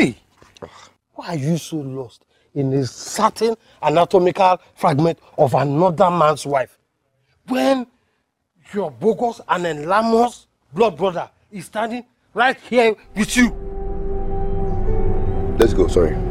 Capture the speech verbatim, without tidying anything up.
Hey! Why are you so lost in a certain anatomical fragment of another man's wife when your bogus and enlamous blood brother is standing right here with you? Let's go, sorry.